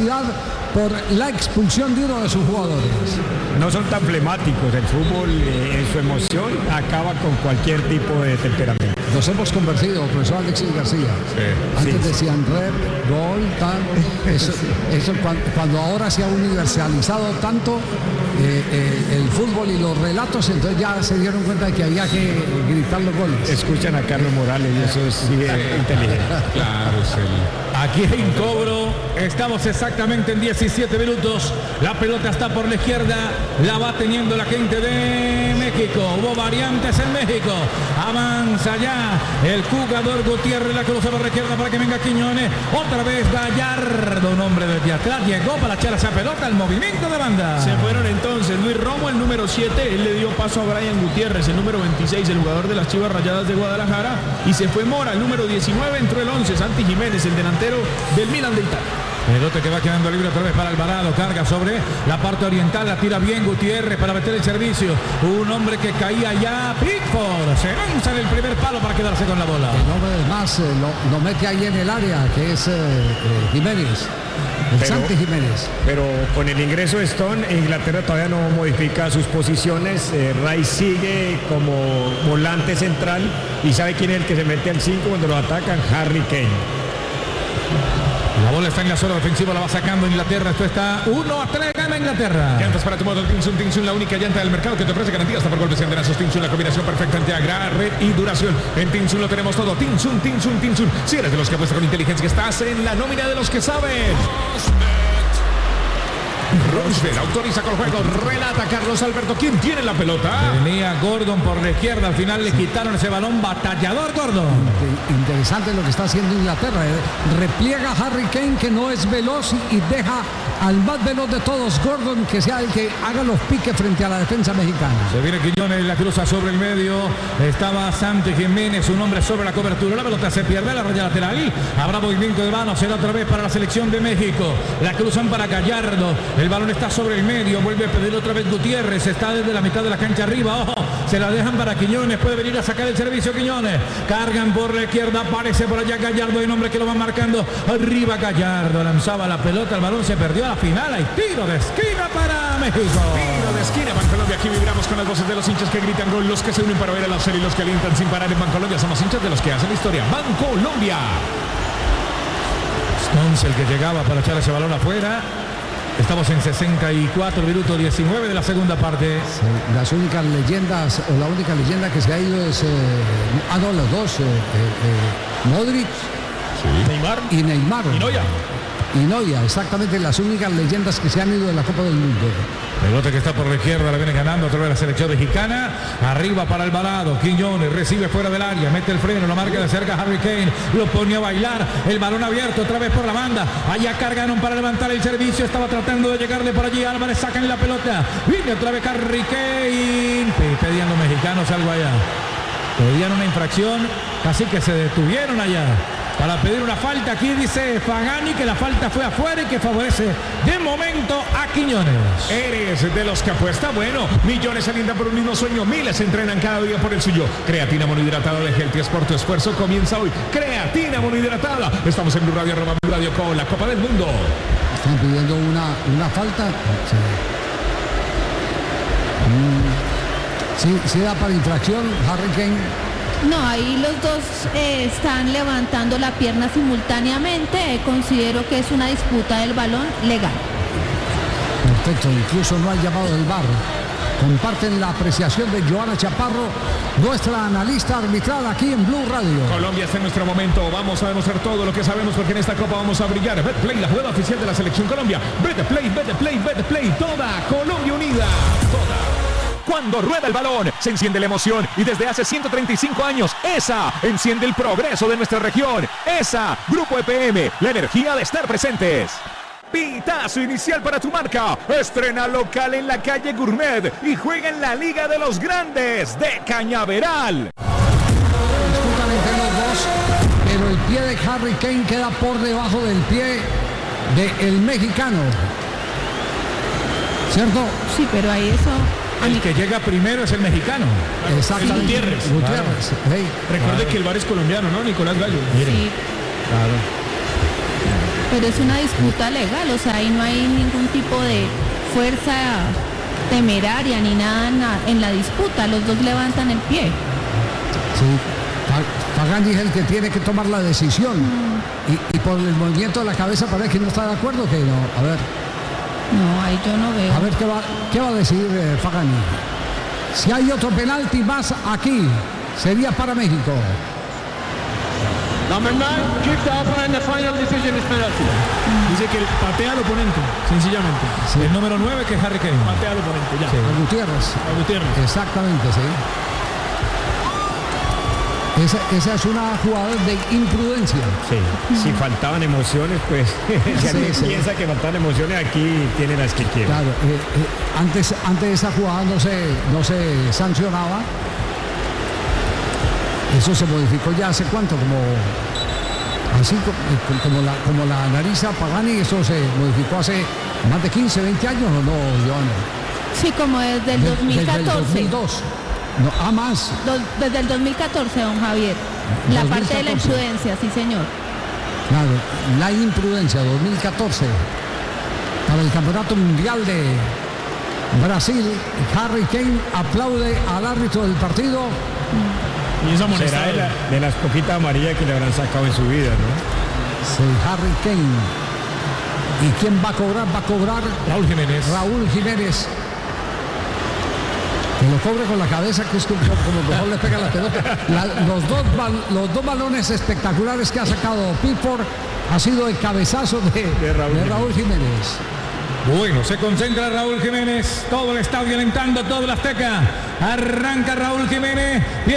incapacidad por la expulsión de uno de sus jugadores. No son tan flemáticos, el fútbol en su emoción acaba con cualquier tipo de temperamento. Nos hemos convencido, profesor Alexis García. Antes decían rep, gol, tal. Eso cuando ahora se ha universalizado tanto el fútbol y los relatos, entonces ya se dieron cuenta de que había que gritar los goles. Escuchan a Carlos Morales y eso es inteligente. Claro, aquí hay un cobro. Estamos exactamente en 17 minutos. La pelota está por la izquierda. La va teniendo la gente de México. Hubo variantes en México. Avanza ya el jugador Gutiérrez. La cruza por la izquierda para que venga Quiñones. Otra vez Gallardo, un hombre desde atrás. Llegó para echar esa pelota. El movimiento de banda. Se fueron entonces Luis Romo, el número 7. Él le dio paso a Brian Gutiérrez, el número 26, el jugador de las Chivas Rayadas de Guadalajara. Y se fue Mora, el número 19. Entró el 11, Santi Jiménez, el delantero del Milan de Italia. El lote que va quedando libre otra vez para Alvarado. Carga sobre la parte oriental. La tira bien Gutiérrez para meter el servicio. Un hombre que caía ya. Pickford se lanza en el primer palo para quedarse con la bola. El hombre más lo mete ahí en el área, que es Jiménez. Santi Jiménez. Pero con el ingreso de Stone, Inglaterra todavía no modifica sus posiciones. Rice sigue como volante central. ¿Y sabe quién es el que se mete al 5 cuando lo atacan? Harry Kane. La bola está en la zona defensiva, la va sacando Inglaterra. Esto está 1-3, gana Inglaterra. Llantas para tu moto, Tinsun, la única llanta del mercado que te ofrece garantías hasta por golpes y antenazos. Tinsun, la combinación perfecta entre agarre y duración. En Tinsun lo tenemos todo. Tinsun. Si eres de los que apuesta con inteligencia, estás en la nómina de los que saben. Roosevelt autoriza con el juego, relata Carlos Alberto. ¿Quién tiene la pelota? Venía Gordon por la izquierda, al final le quitaron ese balón. Batallador Gordon. Interesante lo que está haciendo Inglaterra. Repliega Harry Kane, que no es veloz, y deja al más veloz de todos, Gordon, que sea el que haga los piques frente a la defensa mexicana. Se viene Quiñones, la cruza sobre el medio. Estaba Santi Jiménez, un hombre sobre la cobertura. La pelota se pierde, la raya lateral. Habrá movimiento de mano, será otra vez para la selección de México. La cruzan para Gallardo. El balón está sobre el medio, vuelve a pedir otra vez Gutiérrez, está desde la mitad de la cancha arriba. Ojo, se la dejan para Quiñones, puede venir a sacar el servicio Quiñones. Cargan por la izquierda, aparece por allá Gallardo, hay un hombre que lo va marcando. Arriba Gallardo, lanzaba la pelota, el balón se perdió a la final. Hay tiro de esquina para México. Tiro de esquina, Bancolombia. Aquí vibramos con las voces de los hinchas que gritan gol, los que se unen para ver a la serie y los que alientan sin parar en Bancolombia. Somos hinchas de los que hacen historia. Bancolombia. Stones, el que llegaba para echar ese balón afuera. Estamos en 64 minutos 19 de la segunda parte. Sí, las únicas leyendas, o la única leyenda que se ha ido es los dos, Modric, Neymar y Neymar. Y Noya, exactamente, las únicas leyendas que se han ido de la Copa del Mundo. El bote que está por la izquierda la viene ganando otra vez la selección mexicana. Arriba para Alvarado. Quiñones recibe fuera del área. Mete el freno. Lo marca de cerca Harry Kane. Lo pone a bailar. El balón abierto otra vez por la banda. Allá cargaron para levantar el servicio. Estaba tratando de llegarle por allí. Álvarez sacan la pelota. Viene otra vez Harry Kane. Pedían los mexicanos algo allá. Pedían una infracción. Casi que se detuvieron allá para pedir una falta. Aquí dice Pagani que la falta fue afuera y que favorece de momento a Quiñones. ¿Eres de los que apuesta? Bueno, millones alientan por un mismo sueño, miles entrenan cada día por el suyo. Creatina monohidratada de Healthy Sport, tu esfuerzo comienza hoy. Creatina monohidratada. Estamos en Blue Radio, Blue Radio con la Copa del Mundo. Están pidiendo una falta. Sí da para infracción Harry Kane. No, ahí los dos están levantando la pierna simultáneamente. Considero que es una disputa del balón legal. Perfecto, incluso no ha llamado el VAR. Comparten la apreciación de Joana Chaparro, nuestra analista arbitral aquí en Blue Radio. Colombia está en nuestro momento. Vamos a demostrar todo lo que sabemos porque en esta Copa vamos a brillar. Betplay, la jugada oficial de la Selección Colombia. Betplay, Betplay, Betplay. Toda Colombia unida. Toda. Cuando rueda el balón, se enciende la emoción y desde hace 135 años, esa enciende el progreso de nuestra región. Esa, Grupo EPM, la energía de estar presentes. Pitazo inicial para tu marca. Estrena local en la calle Gourmet y juega en la Liga de los Grandes de Cañaveral. Disputan entre los dos, pero el pie de Harry Kane queda por debajo del pie del mexicano. ¿Cierto? Sí, pero ahí eso... El que llega primero es el mexicano. Exactamente. Gutiérrez. Hey. Recuerde que el VAR es colombiano, ¿no? Nicolás Gallo. Sí. Claro. Pero es una disputa legal, o sea, ahí no hay ningún tipo de fuerza temeraria ni nada en la disputa, los dos levantan el pie. Sí, Pagani es el que tiene que tomar la decisión. Y por el movimiento de la cabeza parece que no está de acuerdo, que no. A ver. No, ahí yo no veo. A ver qué va a decir Pagani. Si hay otro penalti más aquí, sería para México. Dice que patea al oponente, sencillamente. Sí. El número 9 que es Harry Kane. Patea al oponente, ya. Sí. A Gutiérrez. Exactamente, sí. Esa es una jugada de imprudencia. Sí, si faltaban emociones, pues si alguien piensa que faltaban emociones, aquí tiene las que quieren. Claro, antes de esa jugada no se sancionaba. Eso se modificó ya hace cuánto, así como la analiza Pagani, eso se modificó hace más de 15, 20 años, ¿o no, Joana? Sí, como desde el 2014. Desde el 2002. No, más. Desde el 2014, don Javier. La 2014. parte de la imprudencia, sí señor. Claro, la imprudencia, 2014. Para el Campeonato Mundial de Brasil, Harry Kane aplaude al árbitro del partido. Y esa será de las poquitas amarillas que le habrán sacado en su vida, ¿no? Sí, Harry Kane. ¿Y quién va a cobrar? Va a cobrar Raúl Jiménez. Que lo cobre con la cabeza, que es como mejor le pega la pelota. Los dos balones espectaculares que ha sacado Pickford ha sido el cabezazo de Raúl Jiménez. Bueno, se concentra Raúl Jiménez, todo el estadio alentando, todo el Azteca. Arranca Raúl Jiménez.